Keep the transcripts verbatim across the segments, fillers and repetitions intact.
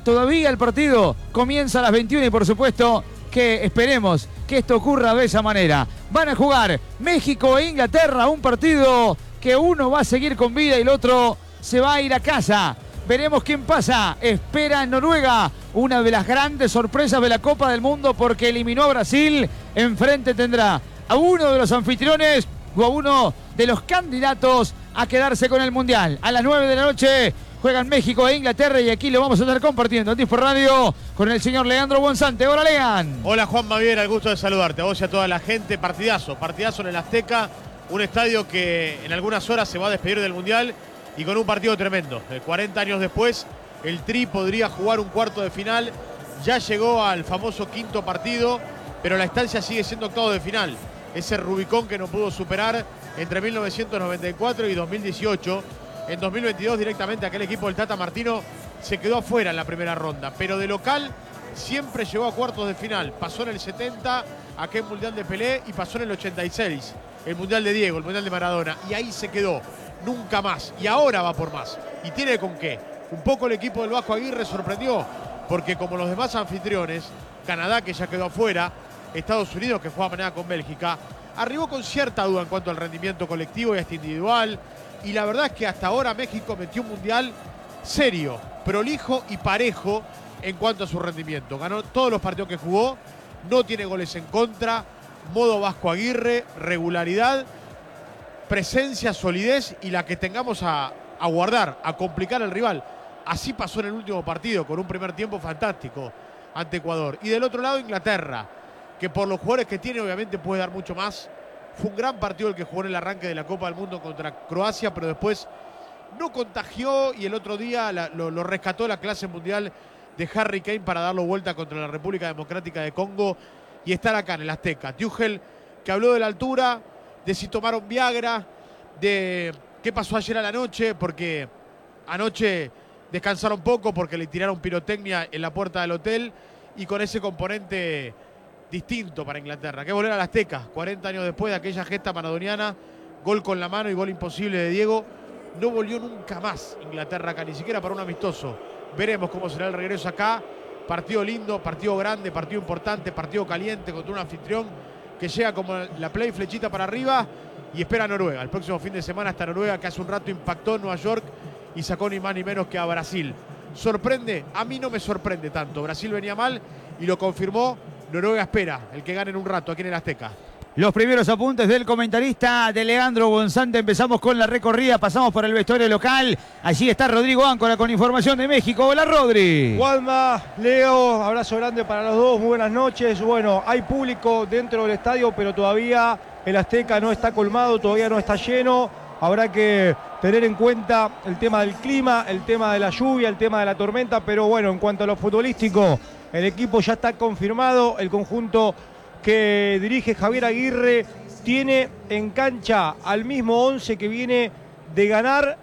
Todavía el partido comienza a las veintiuna y por supuesto que esperemos que esto ocurra de esa manera. Van a jugar México e Inglaterra, un partido que uno va a seguir con vida y el otro se va a ir a casa. Veremos quién pasa. Espera en Noruega una de las grandes sorpresas de la Copa del Mundo porque eliminó a Brasil. Enfrente tendrá a uno de los anfitriones o a uno de los candidatos a quedarse con el Mundial. A las nueve de la noche juegan México e Inglaterra y aquí lo vamos a estar compartiendo en Tifo Radio con el señor Leandro Bonsante. Hola, Lean. Hola, Juan Maviera, el gusto de saludarte. A vos y a toda la gente. Partidazo, partidazo en el Azteca. Un estadio que en algunas horas se va a despedir del Mundial y con un partido tremendo. cuarenta años después, el Tri podría jugar un cuarto de final. Ya llegó al famoso quinto partido, pero la estancia sigue siendo octavo de final. Ese Rubicón que no pudo superar entre mil novecientos noventa y cuatro y dos mil dieciocho. En dos mil veintidós directamente aquel equipo del Tata Martino se quedó afuera en la primera ronda, pero de local siempre llegó a cuartos de final. Pasó en el setenta aquel Mundial de Pelé y pasó en el ochenta y seis el Mundial de Diego, el Mundial de Maradona, y ahí se quedó, nunca más, y ahora va por más, y tiene con qué. Un poco el equipo del Vasco Aguirre sorprendió, porque como los demás anfitriones, Canadá que ya quedó afuera, Estados Unidos que juega mañana con Bélgica, arribó con cierta duda en cuanto al rendimiento colectivo y hasta individual, y la verdad es que hasta ahora México metió un Mundial serio, prolijo y parejo en cuanto a su rendimiento. Ganó todos los partidos que jugó, no tiene goles en contra, modo Vasco Aguirre, regularidad, presencia, solidez y la que tengamos a, a guardar, a complicar al rival. Así pasó en el último partido, con un primer tiempo fantástico ante Ecuador. Y del otro lado Inglaterra, que por los jugadores que tiene obviamente puede dar mucho más. Fue un gran partido el que jugó en el arranque de la Copa del Mundo contra Croacia, pero después no contagió y el otro día la, lo, lo rescató la clase mundial de Harry Kane para darlo vuelta contra la República Democrática de Congo y estar acá en el Azteca. Tuchel, que habló de la altura, de si tomaron Viagra, de qué pasó ayer a la noche, porque anoche descansaron poco porque le tiraron pirotecnia en la puerta del hotel y con ese componente distinto para Inglaterra, que volver al Azteca, cuarenta años después de aquella gesta maradoniana, gol con la mano y gol imposible de Diego. No volvió nunca más Inglaterra acá, ni siquiera para un amistoso. Veremos cómo será el regreso acá. Partido lindo, partido grande, partido importante, partido caliente contra un anfitrión que llega como la play flechita para arriba y espera a Noruega. El próximo fin de semana está Noruega, que hace un rato impactó en Nueva York y sacó ni más ni menos que a Brasil. ¿Sorprende? A mí no me sorprende tanto. Brasil venía mal y lo confirmó. Noruega espera el que gane en un rato aquí en el Azteca. Los primeros apuntes del comentarista de Leandro Bonsante. Empezamos con la recorrida, pasamos por el vestuario local. Allí está Rodrigo Áncora con información de México. Hola, Rodri. Juanma, Leo, abrazo grande para los dos, muy buenas noches. Bueno, hay público dentro del estadio, pero todavía el Azteca no está colmado, todavía no está lleno. Habrá que tener en cuenta el tema del clima, el tema de la lluvia, el tema de la tormenta, pero bueno, en cuanto a lo futbolístico, el equipo ya está confirmado, el conjunto que dirige Javier Aguirre tiene en cancha al mismo once que viene de ganar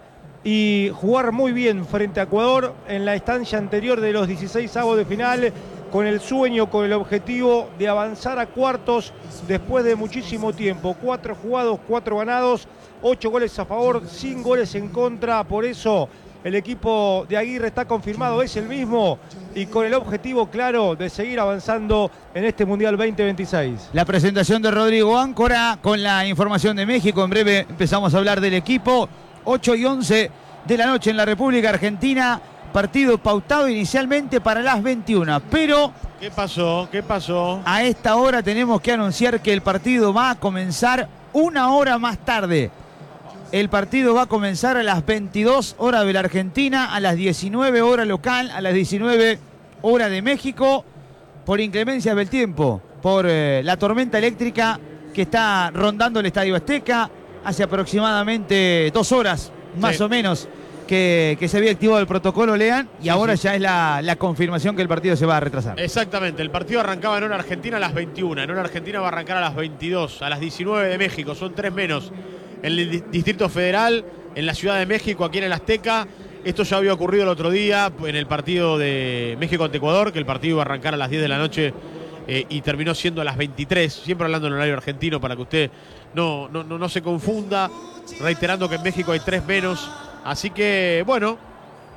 y jugar muy bien frente a Ecuador en la instancia anterior de los dieciséis avos de final, con el sueño, con el objetivo de avanzar a cuartos después de muchísimo tiempo. Cuatro jugados, cuatro ganados, ocho goles a favor, sin goles en contra. Por eso el equipo de Aguirre está confirmado, es el mismo y con el objetivo claro de seguir avanzando en este Mundial veinte veintiséis. La presentación de Rodrigo Áncora con la información de México. En breve empezamos a hablar del equipo. ocho y once de la noche en la República Argentina. Partido pautado inicialmente para las veintiuna, pero... ¿Qué pasó? ¿Qué pasó? A esta hora tenemos que anunciar que el partido va a comenzar una hora más tarde. El partido va a comenzar a las veintidós horas de la Argentina, a las diecinueve horas local, a las diecinueve horas de México, por inclemencias del tiempo, por eh, la tormenta eléctrica que está rondando el Estadio Azteca. Hace aproximadamente dos horas, más sí. o menos, que, que se había activado el protocolo, Lean, y sí, ahora sí. ya es la, la confirmación que el partido se va a retrasar. Exactamente, el partido arrancaba en hora argentina a las veintiuna, en hora argentina va a arrancar a las veintidós, a las diecinueve de México, son tres menos. En el Distrito Federal, en la Ciudad de México, aquí en el Azteca. Esto ya había ocurrido el otro día en el partido de México ante Ecuador, que el partido iba a arrancar a las diez de la noche eh, y terminó siendo a las veintitrés, siempre hablando en horario argentino para que usted no, no, no, no se confunda, reiterando que en México hay tres menos. Así que, bueno,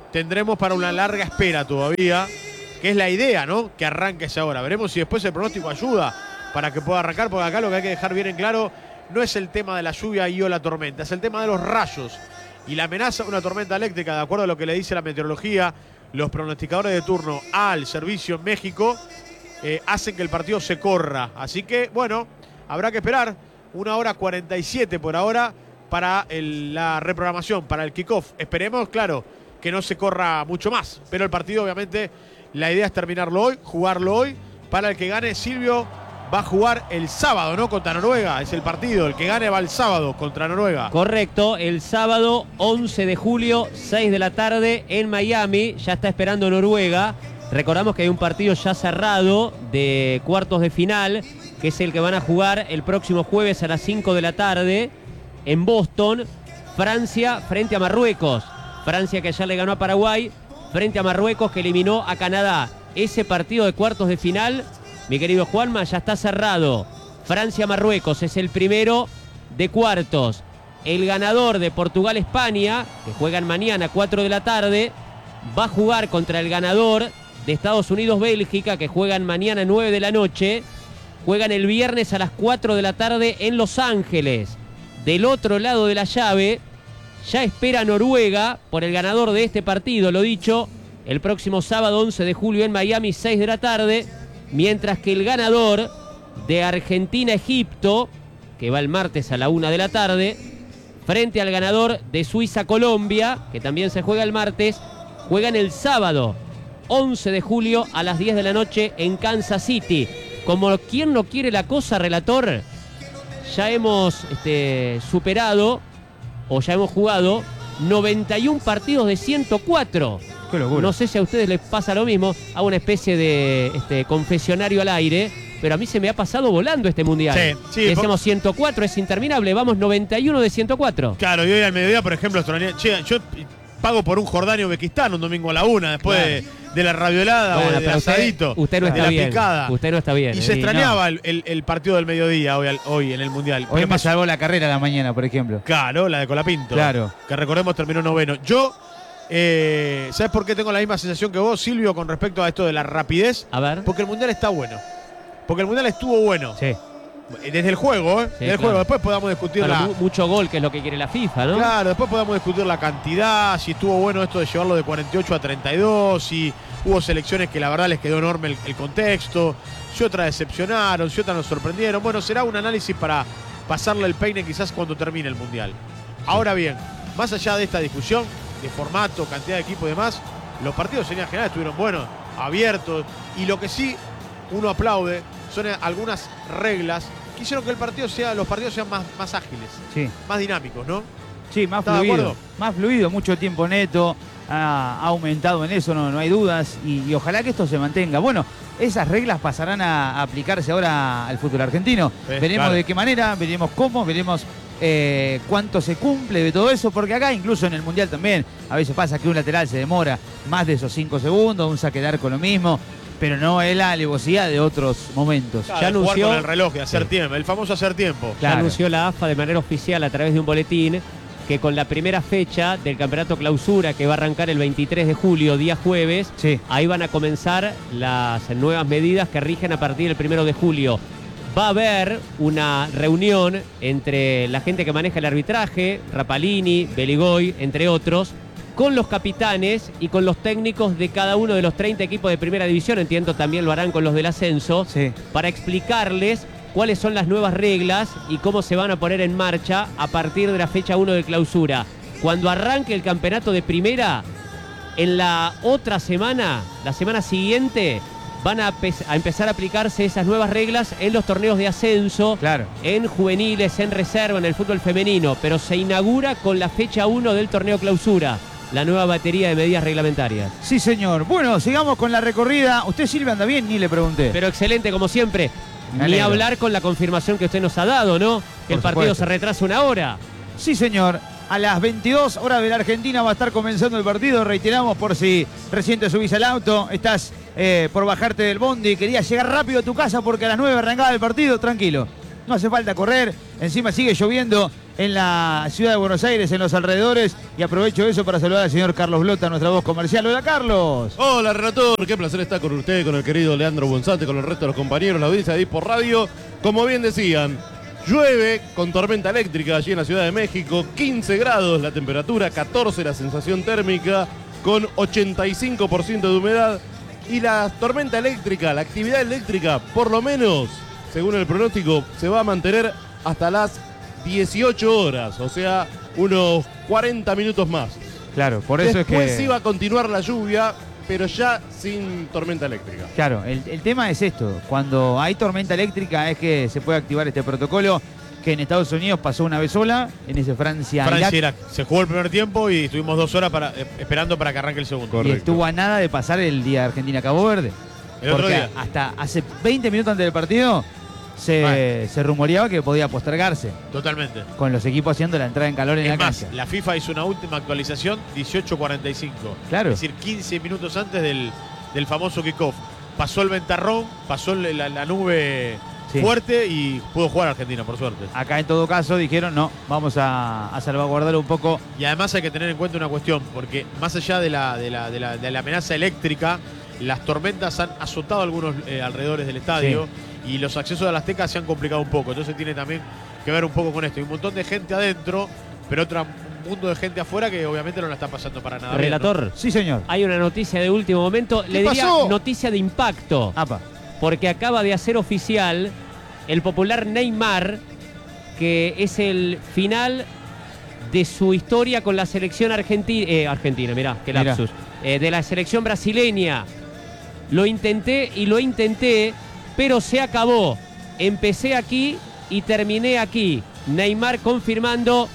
tendremos para una larga espera todavía, que es la idea, ¿no? Que arranque esa hora. Veremos si después el pronóstico ayuda para que pueda arrancar, porque acá lo que hay que dejar bien en claro no es el tema de la lluvia y o la tormenta, es el tema de los rayos y la amenaza de una tormenta eléctrica, de acuerdo a lo que le dice la meteorología, los pronosticadores de turno al servicio en México, eh, hacen que el partido se corra. Así que, bueno, habrá que esperar una hora cuarenta y siete por ahora para el, la reprogramación, para el kickoff. Esperemos, claro, que no se corra mucho más, pero el partido, obviamente, la idea es terminarlo hoy, jugarlo hoy. Para el que gane, Silvio va a jugar el sábado, ¿no? Contra Noruega, es el partido. El que gane va el sábado contra Noruega. Correcto, el sábado once de julio, seis de la tarde en Miami. Ya está esperando Noruega. Recordamos que hay un partido ya cerrado de cuartos de final, que es el que van a jugar el próximo jueves a las cinco de la tarde en Boston. Francia frente a Marruecos. Francia que ya le ganó a Paraguay, frente a Marruecos que eliminó a Canadá. Ese partido de cuartos de final, mi querido Juanma, ya está cerrado. Francia-Marruecos es el primero de cuartos. El ganador de Portugal-España, que juegan mañana a cuatro de la tarde, va a jugar contra el ganador de Estados Unidos-Bélgica, que juegan mañana a nueve de la noche. Juegan el viernes a las cuatro de la tarde en Los Ángeles. Del otro lado de la llave, ya espera Noruega por el ganador de este partido, lo dicho, el próximo sábado once de julio en Miami, seis de la tarde. Mientras que el ganador de Argentina-Egipto, que va el martes a la una de la tarde, frente al ganador de Suiza-Colombia, que también se juega el martes, juegan el sábado, once de julio a las diez de la noche en Kansas City. Como quien no quiere la cosa, relator, ya hemos este, superado, o ya hemos jugado, noventa y un partidos de ciento cuatro. Qué locura. No sé si a ustedes les pasa lo mismo. Hago una especie de este, confesionario al aire, pero a mí se me ha pasado volando este mundial. Sí, sí. Decíamos ciento cuatro, es interminable. Vamos noventa y uno de ciento cuatro. Claro, y hoy al mediodía, por ejemplo, extrañé- che, yo pago por un Jordania-Uzbekistán un domingo a la una, después Claro. de, de la raviolada Bueno, o del pero usted- asadito. Usted no de está la bien. picada. Usted no está bien. Y eh. se Sí, extrañaba el, el- el partido del mediodía hoy, al- hoy en el Mundial. Hoy ¿Qué me pasó? salvó la carrera a la mañana, por ejemplo. Claro, la de Colapinto. Claro. Que recordemos terminó noveno. Yo, eh, ¿sabes por qué tengo la misma sensación que vos, Silvio, con respecto a esto de la rapidez? A ver. Porque el Mundial está bueno. Porque el Mundial estuvo bueno. Sí. Desde el juego, ¿eh? Sí, Desde el claro. juego. Después podamos discutir Claro, la... mu- mucho gol, que es lo que quiere la FIFA, ¿no? Claro, después podamos discutir la cantidad, si estuvo bueno esto de llevarlo de cuarenta y ocho a treinta y dos, si hubo selecciones que la verdad les quedó enorme el, el contexto, si otras decepcionaron, si otras nos sorprendieron. Bueno, será un análisis para pasarle el peine quizás cuando termine el Mundial. Ahora bien, más allá de esta discusión de formato, cantidad de equipo y demás, los partidos en general estuvieron buenos, abiertos, y lo que sí uno aplaude son algunas reglas que hicieron que el partido sea, los partidos sean más, más ágiles, Sí. más dinámicos, ¿no? Sí, más ¿Está de fluido. acuerdo? Más fluido, mucho tiempo neto. Ha, ha aumentado en eso, no, no hay dudas. Y, y ojalá que esto se mantenga. Bueno, esas reglas pasarán a, a aplicarse ahora al fútbol argentino. Sí, veremos claro. de qué manera, veremos cómo, veremos eh, cuánto se cumple de todo eso. Porque acá, incluso en el Mundial también, a veces pasa que un lateral se demora más de esos cinco segundos, un saque de arco lo mismo. Pero no es la alevosidad de otros momentos. Claro, Ya de jugar anunció- con el reloj, de hacer Sí. tiempo, el famoso hacer tiempo. Ya Claro. anunció la A F A de manera oficial a través de un boletín que con la primera fecha del campeonato clausura, que va a arrancar el veintitrés de julio, día jueves, Sí. ahí van a comenzar las nuevas medidas que rigen a partir del primero de julio. Va a haber una reunión entre la gente que maneja el arbitraje, Rapalini, Beligoy, entre otros, con los capitanes y con los técnicos de cada uno de los treinta equipos de primera división, entiendo también lo harán con los del ascenso, Sí. para explicarles cuáles son las nuevas reglas y cómo se van a poner en marcha a partir de la fecha uno de clausura. Cuando arranque el campeonato de primera, en la otra semana, la semana siguiente, van a, a empezar a aplicarse esas nuevas reglas en los torneos de ascenso, Claro. en juveniles, en reserva, en el fútbol femenino, pero se inaugura con la fecha uno del torneo clausura, la nueva batería de medidas reglamentarias. Sí, señor. Bueno, sigamos con la recorrida. ¿Usted, Silvia, anda bien? Ni le pregunté. Pero excelente, como siempre. Me Ni alegro. hablar con la confirmación que usted nos ha dado, ¿no? Que el Por partido supuesto. se retrasa una hora. Sí, señor. A las veintidós horas de la Argentina va a estar comenzando el partido. Reiteramos por si recién te subís al auto, estás eh, por bajarte del bondi, querías llegar rápido a tu casa porque a las nueve arrancaba el partido. Tranquilo, no hace falta correr. Encima sigue lloviendo en la ciudad de Buenos Aires, en los alrededores. Y aprovecho eso para saludar al señor Carlos Blota, nuestra voz comercial. Hola, Carlos. Hola, Relator. Qué placer estar con usted, con el querido Leandro Bonzante, con el resto de los compañeros, la audiencia de Dispo Radio. Como bien decían, llueve con tormenta eléctrica allí en la Ciudad de México. quince grados la temperatura, catorce la sensación térmica, con ochenta y cinco por ciento de humedad. Y la tormenta eléctrica, la actividad eléctrica, por lo menos, según el pronóstico, se va a mantener hasta las dieciocho horas, o sea, unos cuarenta minutos más. Claro, por eso Después es que... sí va a continuar la lluvia, pero ya sin tormenta eléctrica. Claro, el, el tema es esto. Cuando hay tormenta eléctrica es que se puede activar este protocolo que en Estados Unidos pasó una vez sola, en ese Francia-Irak. Francia-Irak. Se jugó el primer tiempo y estuvimos dos horas para, eh, esperando para que arranque el segundo. Y Correcto. estuvo a nada de pasar el día de Argentina-Cabo Verde. El otro Porque día. hasta hace veinte minutos antes del partido se, se rumoreaba que podía postergarse, Totalmente. con los equipos haciendo la entrada en calor en Es la más, cancha. la FIFA hizo una última actualización, dieciocho cuarenta y cinco. Claro. Es decir, quince minutos antes del, del famoso kickoff. Pasó el ventarrón, pasó la, la nube Sí. fuerte y pudo jugar Argentina, por suerte. Acá en todo caso dijeron, no, vamos a, a salvaguardar un poco. Y además hay que tener en cuenta una cuestión, porque más allá de la, de la, de la, de la amenaza eléctrica, las tormentas han azotado algunos eh, alrededores del estadio y los accesos a la Azteca se han complicado un poco. Entonces tiene también que ver un poco con esto. Hay un montón de gente adentro, pero otro mundo de gente afuera que obviamente no la está pasando para nada bien, ¿no? Relator, Sí, señor. hay una noticia de último momento. Le diría pasó? noticia de impacto. Apa. Porque acaba de hacer oficial el popular Neymar, que es el final de su historia con la selección argentina, eh, argentina, mirá, qué Mirá. lapsus, eh, de la selección brasileña. Lo intenté y lo intenté, pero se acabó. Empecé aquí y terminé aquí. Neymar confirmando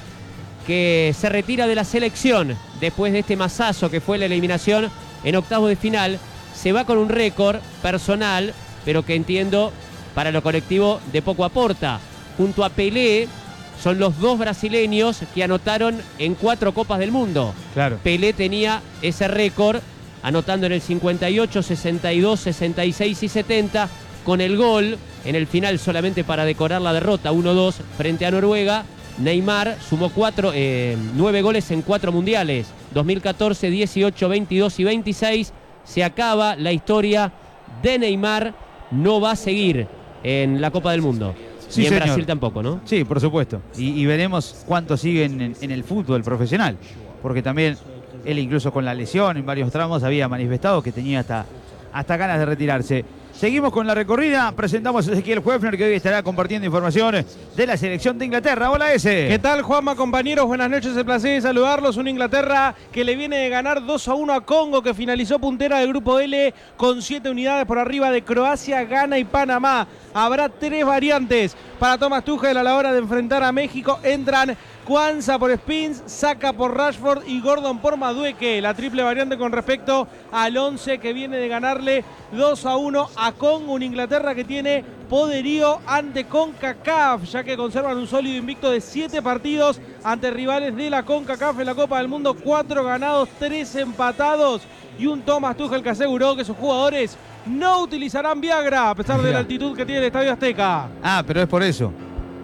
que se retira de la selección después de este masazo que fue la eliminación en octavos de final. Se va con un récord personal, pero que entiendo para lo colectivo de poco aporta. Junto a Pelé son los dos brasileños que anotaron en cuatro Copas del Mundo. Claro. Pelé tenía ese récord anotando en el cincuenta y ocho, sesenta y dos, sesenta y seis y setenta con el gol en el final solamente para decorar la derrota uno dos frente a Noruega. Neymar sumó cuatro, eh, nueve goles en cuatro mundiales, dos mil catorce, dieciocho, veintidós y veintiséis. Se acaba la historia de Neymar, no va a seguir en la Copa del Mundo. Sí, y en señor. Brasil tampoco, ¿no? Sí, por supuesto. Y, y veremos cuánto siguen en, en el fútbol profesional. Porque también él, incluso con la lesión en varios tramos, había manifestado que tenía hasta, hasta ganas de retirarse. Seguimos con la recorrida. Presentamos a Ezequiel Huefner, que hoy estará compartiendo información de la selección de Inglaterra. Hola, ese. ¿Qué tal, Juanma, compañeros? Buenas noches, el placer de saludarlos. Una Inglaterra que le viene de ganar dos a uno a Congo, que finalizó puntera del grupo L con siete unidades por arriba de Croacia, Ghana y Panamá. Habrá tres variantes para Thomas Tuchel a la hora de enfrentar a México. Entran Kwanza por Spins, Saka por Rashford y Gordon por Madueke. La triple variante con respecto al once que viene de ganarle dos a uno a Congo. Una Inglaterra que tiene poderío ante CONCACAF, ya que conservan un sólido invicto de siete partidos ante rivales de la CONCACAF en la Copa del Mundo. cuatro ganados, tres empatados y un Thomas Tuchel que aseguró que sus jugadores no utilizarán Viagra a pesar de la altitud que tiene el Estadio Azteca. Ah, pero es por eso.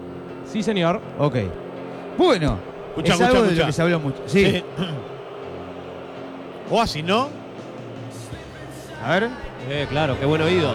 Sí, señor. Ok. Bueno. Escuchá, es escuchá, algo de escuchá. lo que se habló mucho. Sí. Sí. O así, ¿no? A ver. Eh, claro, qué buen oído.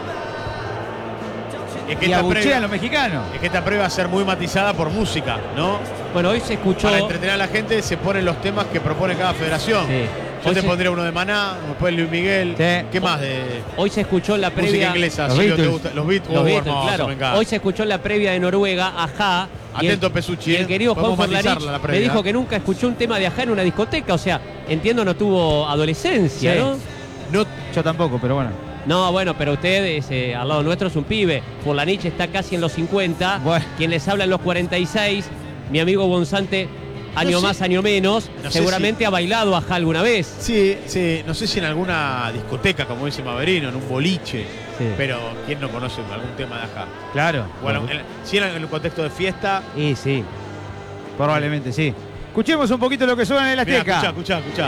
Es que, Y esta abuchean previa, los mexicanos. es que esta previa va a ser muy matizada por música, ¿no? Bueno, hoy se escuchó... Para entretener a la gente se ponen los temas que propone cada federación. Sí. Yo Hoy te se- pondría uno de Maná, después Luis Miguel. Sí. ¿Qué más de Hoy se escuchó la música previa... inglesa? Los Sí, ¿no te Beatles. gusta? Los Beatles, Los oh, Beatles, hermoso, claro. me encanta. Hoy se escuchó la previa de Noruega, Ajá. y el- Atento, Pesucci, Y el ¿eh? querido Juan Podemos Forlanich matizarla la me previa. dijo que nunca escuchó un tema de Ajá en una discoteca. O sea, entiendo no tuvo adolescencia, Sí. ¿no? No, Yo tampoco, pero bueno. No, bueno, pero usted es, eh, al lado nuestro es un pibe. Forlanich está casi en los cincuenta. Bueno. Quien les habla en los cuarenta y seis. Mi amigo Bonzante, año No sé- más, año menos. no sé seguramente ha bailado Ajá alguna vez. sí, sí, no sé si en alguna discoteca, como dice Maverino, en un boliche, Sí. pero ¿quién no conoce algún tema de Ajá? Claro. Bueno, en, si era en un contexto de fiesta. Y sí. Probablemente sí. Escuchemos un poquito lo que suena en el Mirá, Azteca. escuchá, escuchá, escuchá.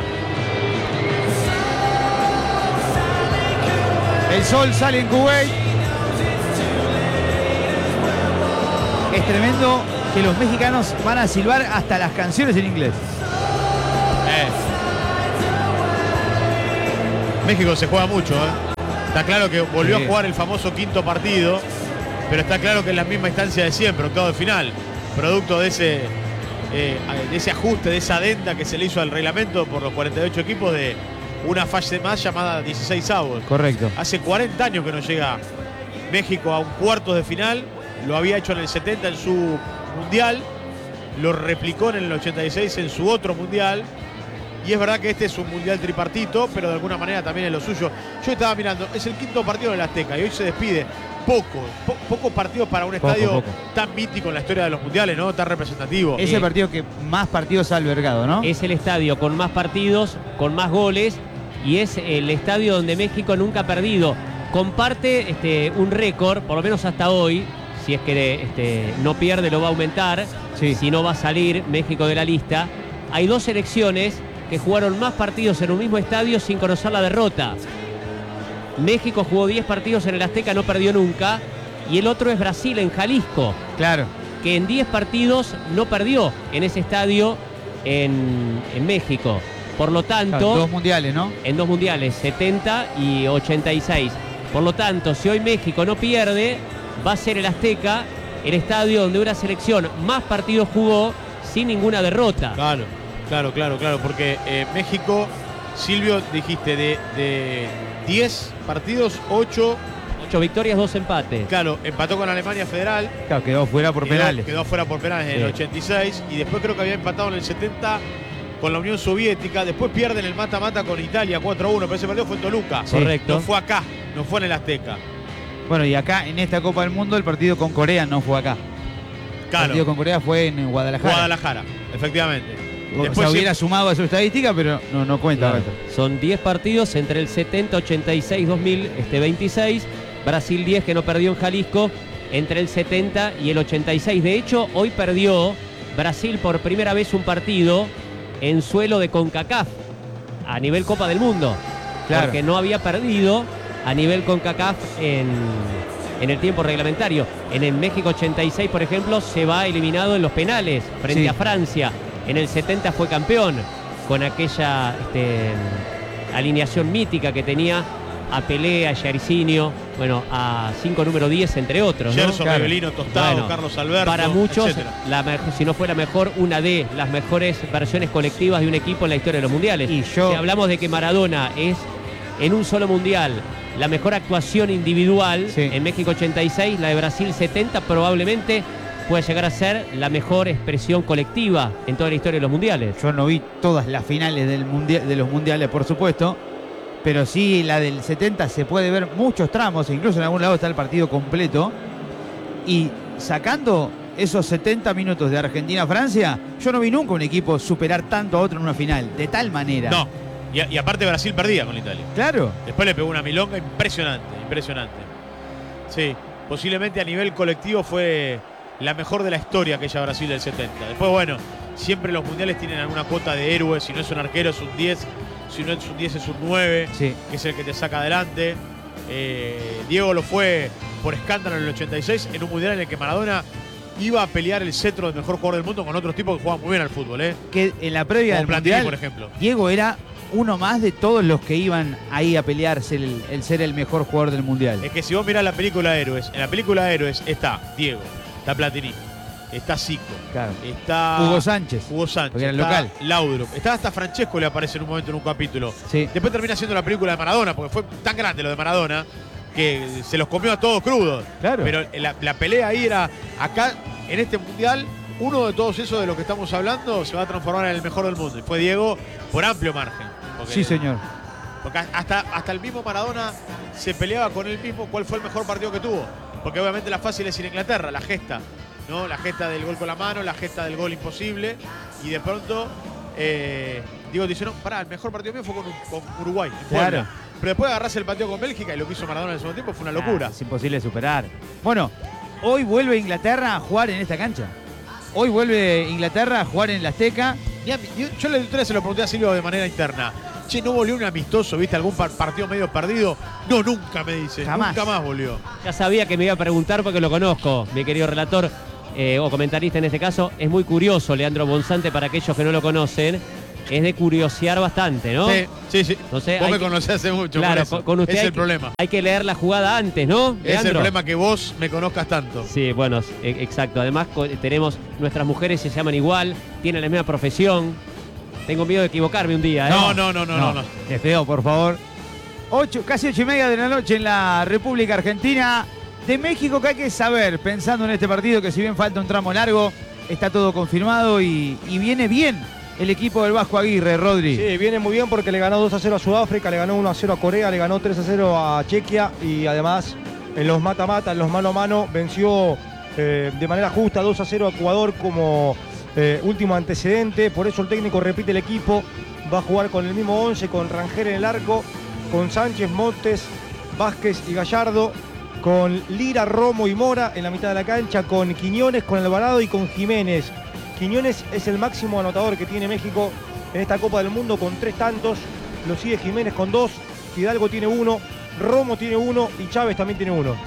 El sol sale en Kuwait. Es tremendo que los mexicanos van a silbar hasta las canciones en inglés. Eh. México se juega mucho, ¿eh? Está claro que volvió Sí. a jugar el famoso quinto partido, pero está claro que es la misma instancia de siempre, octavo de final, producto de ese, eh, de ese ajuste, de esa adenda que se le hizo al reglamento por los cuarenta y ocho equipos de una fase más llamada dieciséis avos. Correcto. Hace cuarenta años que no llega México a un cuartos de final, lo había hecho en el setenta en su mundial, lo replicó en el ochenta y seis en su otro mundial. Y es verdad que este es un mundial tripartito, pero de alguna manera también es lo suyo. Yo estaba mirando, es el quinto partido en el Azteca y hoy se despide. Pocos, po, pocos partidos para un Poco, estadio poco. tan mítico en la historia de los mundiales, ¿no? Tan representativo. Es el partido que más partidos ha albergado, ¿no? Es el estadio con más partidos, con más goles y es el estadio donde México nunca ha perdido. Comparte este, un récord, por lo menos hasta hoy, si es que este, no pierde lo va a aumentar, Sí. si no va a salir México de la lista. Hay dos selecciones que jugaron más partidos en un mismo estadio sin conocer la derrota. México jugó diez partidos en el Azteca, no perdió nunca, y el otro es Brasil en Jalisco, Claro. que en diez partidos no perdió en ese estadio en, en México. Por lo tanto, Claro, dos mundiales, ¿no? en dos mundiales, setenta y ochenta y seis. Por lo tanto, si hoy México no pierde, va a ser el Azteca, el estadio donde una selección más partidos jugó sin ninguna derrota. Claro, claro, claro, claro, porque eh, México, Silvio, dijiste, de, de diez partidos, ocho, Ocho victorias, dos empates. claro, empató con Alemania Federal. Claro, quedó fuera por Quedó- penales. Quedó fuera por penales en el Sí. ochenta y seis y después creo que había empatado en el setenta con la Unión Soviética. Después pierden el mata-mata con Italia cuatro a uno, pero ese partido fue en Toluca. Sí. Correcto. No fue acá, no fue en el Azteca. Bueno, y acá en esta Copa del Mundo el partido con Corea no fue acá. El Claro, partido con Corea fue en Guadalajara. Guadalajara, efectivamente. O Después sea, hubiera sí- sumado a su estadística, pero no, no cuenta. Claro. Son diez partidos entre el setenta, ochenta y seis, dos mil este, veintiséis. Brasil diez que no perdió en Jalisco entre el setenta y el ochenta y seis. De hecho, hoy perdió Brasil por primera vez un partido en suelo de CONCACAF a nivel Copa del Mundo. Claro. Porque no había perdido a nivel CONCACAF en, en el tiempo reglamentario. En el México ochenta y seis, por ejemplo, se va eliminado en los penales frente Sí. a Francia. En el setenta fue campeón con aquella este, alineación mítica que tenía a Pelé, a Jairzinho, bueno, a cinco número diez, entre otros, ¿no? Gerson, Claro. Rivelino, Tostado, Bueno, Carlos Alberto, Para muchos, etcétera. la me- si no fue la mejor, una de las mejores versiones colectivas de un equipo en la historia de los mundiales. Y yo- Si hablamos de que Maradona es en un solo mundial la mejor actuación individual, Sí. en México ochenta y seis, la de Brasil setenta, probablemente puede llegar a ser la mejor expresión colectiva en toda la historia de los mundiales. Yo no vi todas las finales del mundial, de los mundiales, por supuesto, pero sí la del setenta se puede ver muchos tramos, incluso en algún lado está el partido completo. Y sacando esos setenta minutos de Argentina-Francia, yo no vi nunca un equipo superar tanto a otro en una final, de tal manera. No, y, y aparte Brasil perdía con Italia. Claro. Después le pegó una milonga impresionante, impresionante. Sí, posiblemente a nivel colectivo fue la mejor de la historia aquella Brasil del setenta. Después, bueno, siempre los mundiales tienen alguna cuota de héroes. Si no es un arquero es un diez, si no es un diez es un nueve, Sí. que es el que te saca adelante. Eh, Diego lo fue por escándalo en el ochenta y seis, en un mundial en el que Maradona iba a pelear el cetro del mejor jugador del mundo con otros tipos que juegan muy bien al fútbol, ¿eh? Que en la previa Como del Platini, mundial, por ejemplo. Diego era uno más de todos los que iban ahí a pelearse el, el ser el mejor jugador del mundial. Es que si vos mirás la película Héroes, en la película Héroes está Diego, está Platini, está Zico, Claro. está Hugo Sánchez. Hugo Sánchez, porque era el está local. Laudrup, está hasta Francesco, le aparece en un momento en un capítulo. Sí. Después termina siendo la película de Maradona, porque fue tan grande lo de Maradona que se los comió a todos crudos. Claro. Pero la, la pelea ahí era, acá en este mundial, uno de todos esos de los que estamos hablando se va a transformar en el mejor del mundo. Y fue Diego por amplio margen. Porque- Sí, señor. Porque hasta, hasta el mismo Maradona se peleaba con él mismo cuál fue el mejor partido que tuvo. Porque obviamente la fácil es ir a Inglaterra, la gesta, ¿no? La gesta del gol con la mano, la gesta del gol imposible. Y de pronto, eh, Diego dice, no, pará, el mejor partido mío fue con, con Uruguay, en Puebla. Claro. Pero después agarrás el partido con Bélgica y lo que hizo Maradona en el segundo tiempo fue una locura. Ah, es imposible de superar. Bueno, hoy vuelve Inglaterra a jugar en esta cancha. Hoy vuelve Inglaterra a jugar en la Azteca. Mirá, yo, yo la otra vez se lo pregunté a Silvio de manera interna. Che, ¿no volvió un amistoso? ¿Viste algún par- partido medio perdido? No, nunca, me dice. Jamás. Nunca más volvió. Ya sabía que me iba a preguntar porque lo conozco, mi querido relator. eh, o comentarista en este caso, es muy curioso, Leandro Bonzante, para aquellos que no lo conocen, es de curiosear bastante, ¿no? Sí, sí, sí. Entonces, vos hay me que- conocés hace mucho, Claro, por eso. con, con usted es hay el que- problema. Hay que leer la jugada antes, ¿no, Es el Leandro? problema que vos me conozcas tanto. Sí, bueno, e- exacto. Además, co- tenemos, nuestras mujeres se llaman igual, tienen la misma profesión. Tengo miedo de equivocarme un día, ¿eh? No, no, no, no, no. no. Es feo, por favor. Ocho, casi ocho y media de la noche en la República Argentina. De México, que hay que saber, pensando en este partido, que si bien falta un tramo largo, está todo confirmado y, y viene bien el equipo del Vasco Aguirre, Rodri. Sí, viene muy bien porque le ganó dos a cero a Sudáfrica, le ganó uno a cero a Corea, le ganó tres a cero a Chequia y además en los mata-mata, en los mano a mano, venció eh, de manera justa dos a cero a Ecuador como eh, último antecedente. Por eso el técnico repite el equipo, va a jugar con el mismo once, con Rangel en el arco, con Sánchez, Montes, Vázquez y Gallardo, con Lira, Romo y Mora en la mitad de la cancha, con Quiñones, con Alvarado y con Jiménez. Quiñones es el máximo anotador que tiene México en esta Copa del Mundo con tres tantos. Lo sigue Jiménez con dos, Hidalgo tiene uno, Romo tiene uno y Chávez también tiene uno.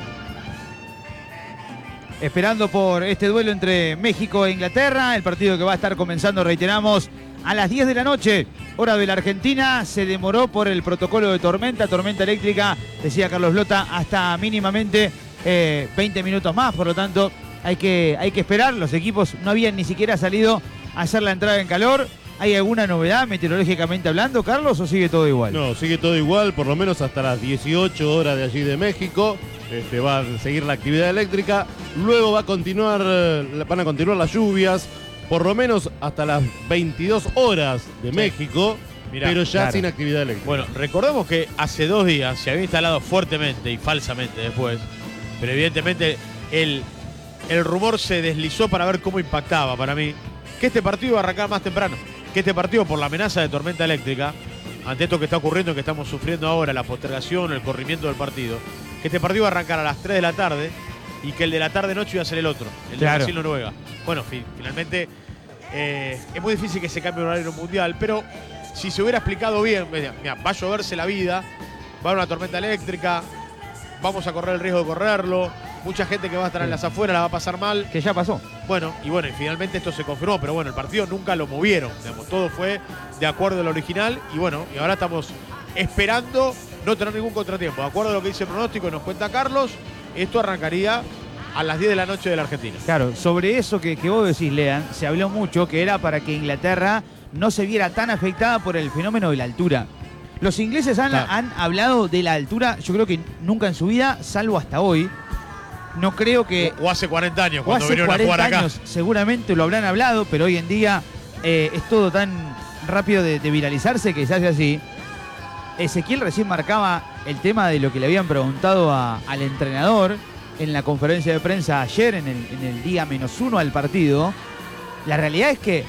Esperando por este duelo entre México e Inglaterra, el partido que va a estar comenzando, reiteramos, a las diez de la noche, hora de la Argentina. Se demoró por el protocolo de tormenta, tormenta eléctrica, decía Carlos Lota, hasta mínimamente eh, veinte minutos más, por lo tanto hay que, hay que esperar. Los equipos no habían ni siquiera salido a hacer la entrada en calor. ¿Hay alguna novedad meteorológicamente hablando, Carlos, o sigue todo igual? No, sigue todo igual, por lo menos hasta las dieciocho horas de allí de México. Este, va a seguir la actividad eléctrica. Luego va a continuar, eh, van a continuar las lluvias, por lo menos hasta las veintidós horas de Sí. México, Mirá, pero ya claro. sin actividad eléctrica. Bueno, recordemos que hace dos días se había instalado fuertemente y falsamente después, pero evidentemente el, el rumor se deslizó para ver cómo impactaba para mí, que este partido iba a arrancar más temprano, que este partido por la amenaza de tormenta eléctrica, ante esto que está ocurriendo, que estamos sufriendo ahora, la postergación, el corrimiento del partido, que este partido iba a arrancar a las tres de la tarde y que el de la tarde-noche iba a ser el otro, el de Claro. Brasil-Noruega. Bueno, fi- finalmente eh, es muy difícil que se cambie un horario mundial, pero si se hubiera explicado bien, mira, va a lloverse la vida, va a haber una tormenta eléctrica, vamos a correr el riesgo de correrlo, mucha gente que va a estar en las afueras la va a pasar mal. Que ya pasó. Bueno, y bueno, y finalmente esto se confirmó, pero bueno, el partido nunca lo movieron, digamos, todo fue de acuerdo al original y bueno, y ahora estamos esperando no tener ningún contratiempo. De acuerdo a lo que dice el pronóstico y nos cuenta Carlos, esto arrancaría a las diez de la noche de la Argentina. Claro, sobre eso que, que vos decís, Lean, se habló mucho que era para que Inglaterra no se viera tan afectada por el fenómeno de la altura. Los ingleses han, Claro. han hablado de la altura, yo creo que nunca en su vida, salvo hasta hoy. No creo que... O hace cuarenta años, O cuando hace vinieron a cuarenta jugar acá. años seguramente lo habrán hablado, pero hoy en día eh, es todo tan rápido de, de viralizarse que se hace así. Ezequiel recién marcaba el tema de lo que le habían preguntado a- al entrenador en la conferencia de prensa ayer, en el, en el día menos uno al partido. La realidad es que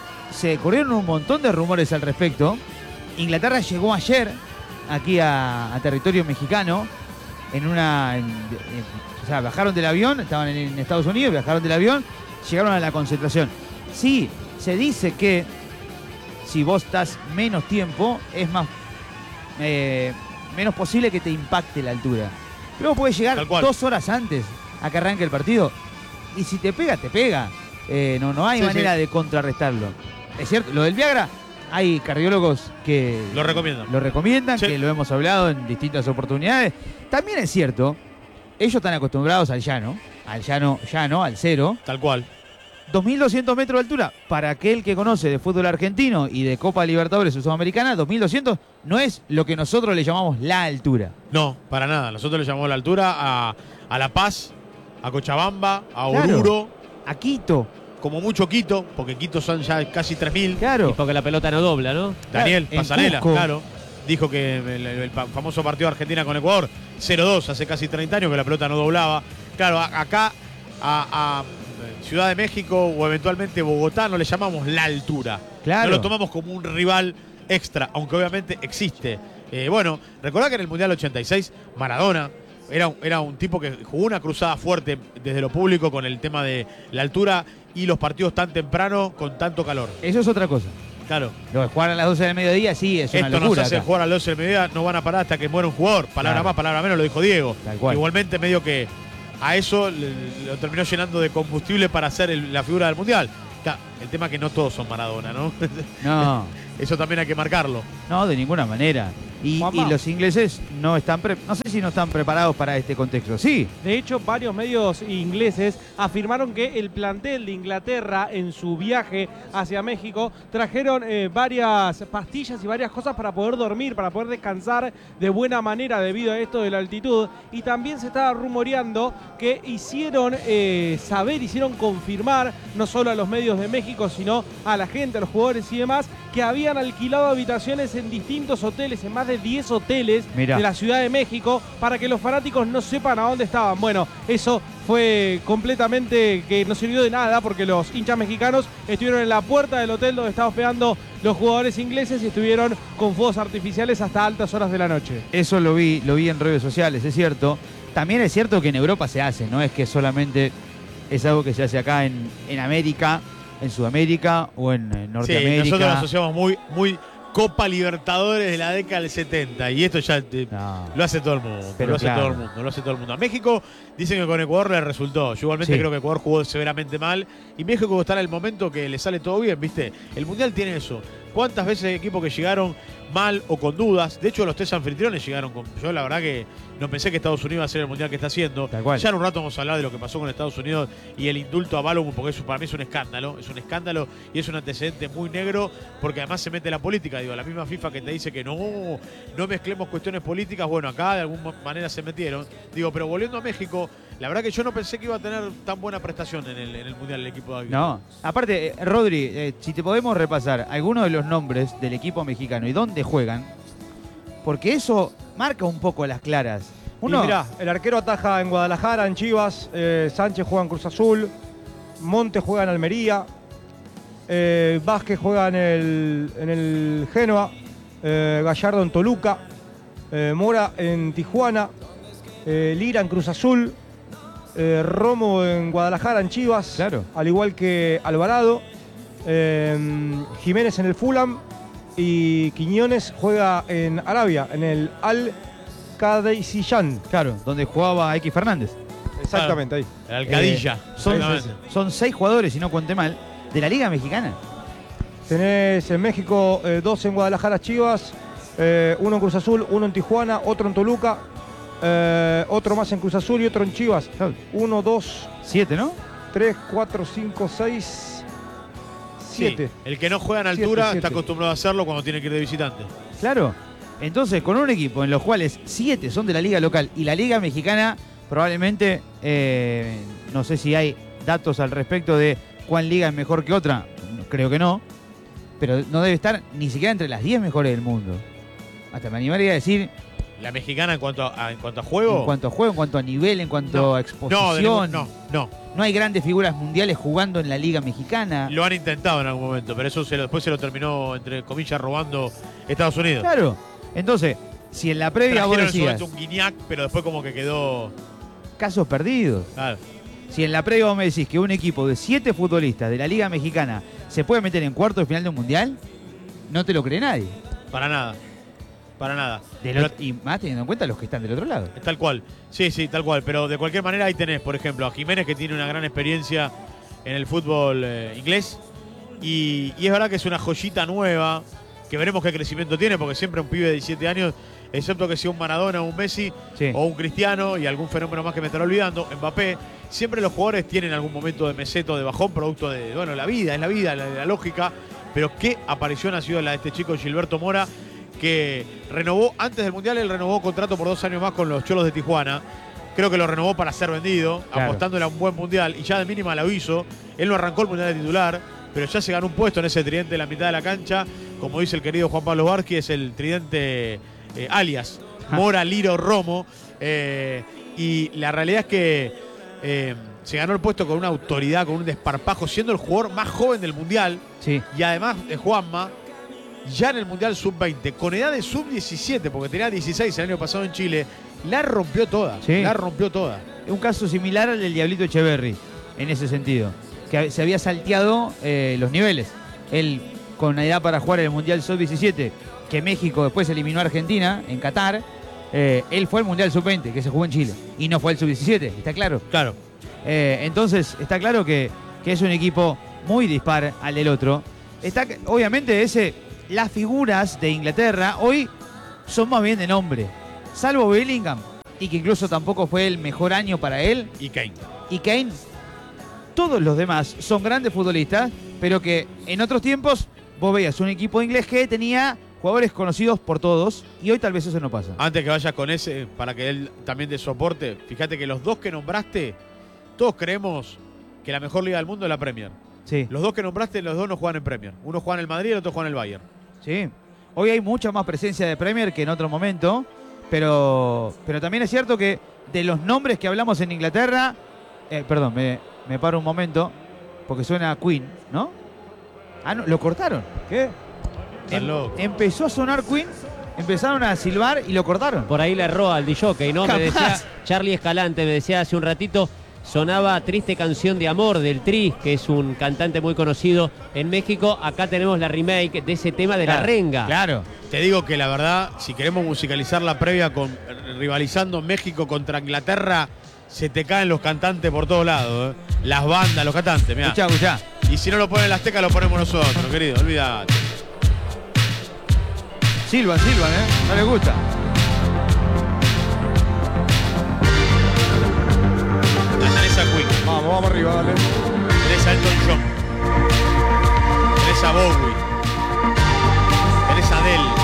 se corrieron un montón de rumores al respecto. Inglaterra llegó ayer aquí a, a territorio mexicano en una... en- en- o sea, bajaron del avión, estaban en, en Estados Unidos, viajaron del avión, llegaron a la concentración. Sí, se dice que si vos estás menos tiempo, es más eh, menos posible que te impacte la altura. Pero vos podés llegar Tal cual. dos horas antes a que arranque el partido. Y si te pega, te pega. Eh, no, no hay Sí, manera sí. de contrarrestarlo. Es cierto, lo del Viagra, hay cardiólogos que Lo recomiendo. lo recomiendan, Sí. que lo hemos hablado en distintas oportunidades. También es cierto, ellos están acostumbrados al llano, al llano, llano, al cero. Tal cual. dos mil doscientos metros de altura, para aquel que conoce de fútbol argentino y de Copa Libertadores o Sudamericana, dos mil doscientos no es lo que nosotros le llamamos la altura. No, para nada. Nosotros le llamamos la altura a, a La Paz, a Cochabamba, a Claro. Oruro, A Quito, como mucho Quito, porque Quito son ya casi tres mil. Y claro. porque la pelota no dobla, ¿no? Daniel en Pasarela, Cusco. claro. Dijo que el, el pa- famoso partido de Argentina con Ecuador, cero dos, hace casi treinta años que la pelota no doblaba. Claro, a- acá a, a Ciudad de México o eventualmente Bogotá no le llamamos la altura. Claro. No lo tomamos como un rival extra, aunque obviamente existe. Eh, bueno, recordá que en el Mundial ochenta y seis, Maradona era, un- era un tipo que jugó una cruzada fuerte desde lo público con el tema de la altura y los partidos tan temprano con tanto calor. Eso es otra cosa. Claro. Lo de jugar a las doce del mediodía sí es una Esto nos locura. hace acá. jugar a las doce del mediodía, no van a parar hasta que muera un jugador. Palabra Claro. más, palabra menos, lo dijo Diego. Tal cual. Igualmente medio que a eso le- lo terminó llenando de combustible para hacer el- la figura del Mundial. Claro, el tema es que no todos son Maradona, ¿no? No, Eso también hay que marcarlo. no, de ninguna manera. Y, Juanma. y los ingleses no están, pre- no sé si no están preparados para este contexto. Sí, De hecho, varios medios ingleses afirmaron que el plantel de Inglaterra en su viaje hacia México trajeron eh, varias pastillas y varias cosas para poder dormir, para poder descansar de buena manera debido a esto de la altitud. Y también se estaba rumoreando que hicieron eh, saber, hicieron confirmar, no solo a los medios de México, sino a la gente, a los jugadores y demás, que habían alquilado habitaciones en distintos hoteles, en más de diez hoteles Mirá. de la Ciudad de México, para que los fanáticos no sepan a dónde estaban. Bueno, eso fue completamente que no sirvió de nada, porque los hinchas mexicanos estuvieron en la puerta del hotel donde estaban hospedando los jugadores ingleses y estuvieron con fuegos artificiales hasta altas horas de la noche. eso lo vi, lo vi en redes sociales, es cierto. También es cierto que en Europa se hace, no es que solamente es algo que se hace acá en, en América, en Sudamérica o en, en Sí, Norteamérica. nosotros lo asociamos muy, muy Copa Libertadores de la década del setenta. Y esto ya eh, No. lo hace todo el mundo. Pero lo hace claro. todo el mundo. Lo hace todo el mundo. A México dicen que con Ecuador le resultó. Yo igualmente Sí. creo que Ecuador jugó severamente mal. Y México está en el momento que le sale todo bien, ¿viste? El Mundial tiene eso. ¿Cuántas veces hay equipos que llegaron mal o con dudas? De hecho, los tres anfitriones llegaron con... Yo la verdad que no pensé que Estados Unidos iba a ser el Mundial que está haciendo. Tal cual. Ya en un rato vamos a hablar de lo que pasó con Estados Unidos y el indulto a Balogun, porque eso para mí es un escándalo. Es un escándalo y es un antecedente muy negro, porque además se mete la política. Digo, la misma FIFA que te dice que no, no mezclemos cuestiones políticas. Bueno, acá de alguna manera se metieron. Digo, pero volviendo a México, la verdad que yo no pensé que iba a tener tan buena prestación en el, en el Mundial el equipo de Águila. No, aparte, eh, Rodri, eh, si te podemos repasar algunos de los nombres del equipo mexicano y dónde juegan, porque eso marca un poco las claras. Uno, Y mirá, el arquero ataja en Guadalajara, en Chivas, eh, Sánchez juega en Cruz Azul, Montes juega en Almería, eh, Vázquez juega en el, en el Genoa, eh, Gallardo en Toluca, eh, Mora en Tijuana, eh, Lira en Cruz Azul, eh, Romo en Guadalajara, en Chivas, Claro. al igual que Alvarado, eh, Jiménez en el Fulham y Quiñones juega en Arabia, en el Al Qadisiyah. claro, donde jugaba X Fernández. Exactamente, ahí. El Alcadilla. Eh, son, exactamente. son seis jugadores, si no conté mal, de la Liga Mexicana. Tenés en México eh, dos en Guadalajara, Chivas, eh, uno en Cruz Azul, uno en Tijuana, otro en Toluca, eh, otro más en Cruz Azul y otro en Chivas. Uno, dos, Siete, ¿no? tres, cuatro, cinco, seis, siete. Sí, el que no juega en Siete, altura siete. está acostumbrado a hacerlo cuando tiene que ir de visitante. Claro. Entonces, con un equipo en los cuales siete son de la Liga local y la Liga Mexicana, probablemente, eh, no sé si hay datos al respecto de cuál liga es mejor que otra, creo que no, pero no debe estar ni siquiera entre las diez mejores del mundo. Hasta me animaría a decir, La mexicana en cuanto a, en cuanto a juego. en cuanto a juego, en cuanto a nivel, en cuanto No, a no, exposición. de ningún- no, no. No hay grandes figuras mundiales jugando en la Liga Mexicana. Lo han intentado en algún momento, pero eso se lo- después se lo terminó, entre comillas, robando Estados Unidos. Claro. Entonces, si en la previa vos Trajeron en su decías, momento un Guiñac, pero después como que quedó. casos perdidos. Claro. Si en la previa vos me decís que un equipo de siete futbolistas de la Liga Mexicana se puede meter en cuarto de final de un mundial, no te lo cree nadie. Para nada. Para nada. Del Pero- ot- y más teniendo en cuenta los que están del otro lado. Tal cual. Sí, sí, tal cual. Pero de cualquier manera ahí tenés, por ejemplo, a Jiménez, que tiene una gran experiencia en el fútbol eh, inglés. Y, y es verdad que es una joyita nueva, que veremos qué crecimiento tiene, porque siempre un pibe de diecisiete años, excepto que sea un Maradona o un Messi, Sí. o un Cristiano y algún fenómeno más que me estaré olvidando, Mbappé, siempre los jugadores tienen algún momento de meseto, de bajón, producto de, bueno, la vida, es la vida, la, la lógica. Pero qué aparición ha sido la de este chico Gilberto Mora, que renovó, antes del Mundial, él renovó contrato por dos años más con los Cholos de Tijuana. Creo que lo renovó para ser vendido, Claro. apostándole a un buen Mundial, y ya de mínima lo hizo. Él no arrancó el Mundial de titular, pero ya se ganó un puesto en ese tridente de la mitad de la cancha. Como dice el querido Juan Pablo Barqui, es el tridente eh, alias Mora, Liro, Romo. Eh, y la realidad es que eh, se ganó el puesto con una autoridad, con un desparpajo, siendo el jugador más joven del Mundial. Sí. Y además de Juanma, ya en el Mundial sub veinte, con edad de sub diecisiete, porque tenía dieciséis el año pasado en Chile, la rompió toda. Sí. La rompió toda. Un caso similar al del Diablito Echeverry, en ese sentido. Que se había salteado eh, los niveles. Él, con edad para jugar en el Mundial sub diecisiete, que México después eliminó a Argentina en Qatar, Eh, él fue al Mundial sub veinte, que se jugó en Chile, y no fue el sub diecisiete, ¿está claro? Claro. Eh, entonces, está claro que, que es un equipo muy dispar al del otro. Está, obviamente, ese, las figuras de Inglaterra hoy son más bien de nombre. Salvo Bellingham, y que incluso tampoco fue el mejor año para él. Y Kane. Y Kane, todos los demás son grandes futbolistas, pero que en otros tiempos vos veías un equipo inglés que tenía jugadores conocidos por todos, y hoy tal vez eso no pasa. Antes que vayas con ese, para que él también dé soporte, fíjate que los dos que nombraste, todos creemos que la mejor liga del mundo es la Premier. Sí. Los dos que nombraste, los dos no juegan en Premier. Uno juega en el Madrid y el otro juega en el Bayern. Sí. Hoy hay mucha más presencia de Premier que en otro momento, pero, pero también es cierto que de los nombres que hablamos en Inglaterra, eh, perdón, me, me paro un momento, porque suena Queen, ¿no? Ah, no, lo cortaron. ¿Qué? Están Em- locos. empezó a sonar Queen, empezaron a silbar y lo cortaron. Por ahí le erró al disjockey, ¿no? Capaz. Me decía Charlie Escalante, me decía hace un ratito, sonaba Triste Canción de Amor del Tri, que es un cantante muy conocido en México. Acá tenemos la remake de ese tema de La Claro, Renga. Claro. Te digo que la verdad, si queremos musicalizar la previa con rivalizando México contra Inglaterra, se te caen los cantantes por todos lados, ¿eh? Las bandas, los cantantes, mirá. Escuchá, escuchá. Y si no lo ponen en la Azteca, lo ponemos nosotros, querido, olvídate. Silban, silban, ¿eh? No les gusta. Tenés a Queen, Vamos, vamos arriba, dale. tenés a Elton John, tenés a Bowie, tenés a Adele,